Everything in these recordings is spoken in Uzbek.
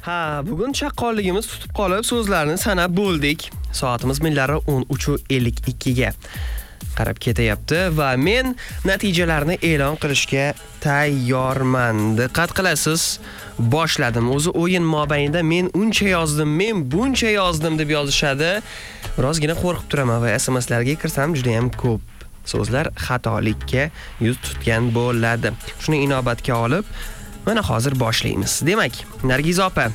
Ha, bugun chaqqonligimiz tutib qolib, so'zlarni sanab bo'ldik. Soatimiz millari 13:52 ga qarab ketayapti va men natijalarni e'lon qilishga tayyorman. Diqqat qilasiz, boshladim. O'zi o'yin mobaynida men uncha yozdim, men buncha yozdim deb yozishadi. Birozgina qo'rqib turaman va SMSlarga kirsam juda ham ko'p so'zlar xatolikka yuz tutgan bo'ladi. Shuni inobatga olib, mana hozir boshlaymiz. Demak, Nargiz opa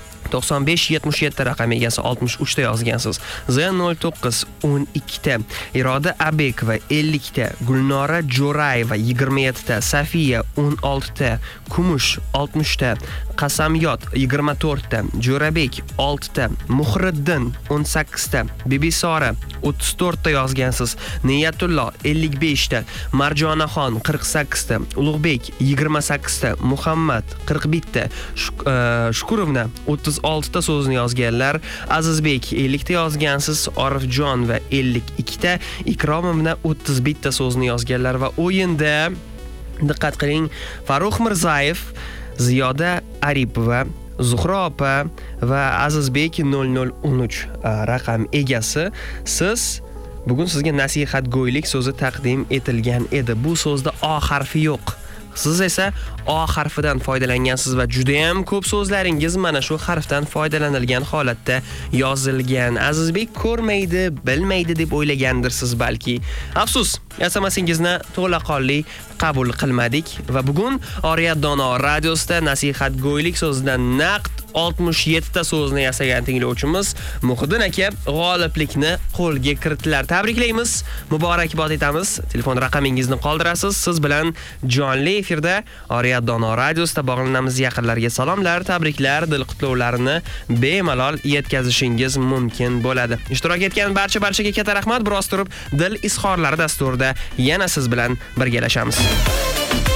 9577 raqam egasi 63 ta yozgansiz. Z09 12 ta, Iroda Abekova 50 ta, Gulnora Jo'rayeva 27 ta, Safiya 16 ta, Kumush 60 ta, Qasamyod 24 ta, Jo'rabek 6 ta, Muhriddin 18 ta, Bibisora 34 ta yozgansiz. Niyatullo 55 ta, Marjonaxon 48 ta, Ulug'bek 28 ta, Muhammad 41 ta, Shukurovna 36 ta so'zni yozganlar. Azizbek 50 ta yozgansiz, Orifjon va 52 ta, Ikromovna 31 ta so'zni yozganlar va o'yinda diqqat qiling, Farruh Mirzayev, Ziyoda Aripova, Zuhra opa va Azizbek 0013 raqam egasi. Siz bugun sizga nasihatgo'ylik so'zi taqdim etilgan edi. Bu so'zda O harfi yo'q. Siz esa O harfidan foydalangansiz va juda ham ko'p so'zlaringiz mana shu harfdan foydalanilgan holatda yozilgan. Azizbek ko'rmaydi, bilmaydi deb o'ylagandirsiz balki. Afsus, SMSingizni to'laqonli qabul qilmadik va bugun Oriyat Dono radiosida nasihatgo'ylik so'zidan naqd 67 ta so'zni yasagan tinglovchimiz Muhiddin aka g'oliblikni qo'lga kiritdilar. Tabriklaymiz, muborakbod etamiz. Telefon raqamingizni qoldirasiz. Siz bilan jonli efirda Oriyat Dono radiosida bog'lanamiz. Yaqinlarga salomlar, tabriklar, dil qutlovlarini bemalol yetkazishingiz mumkin bo'ladi. Ishtirok etgan barchaga katta rahmat. Biroz turib dil izhorlari dasturida yana siz bilan birgalashamiz.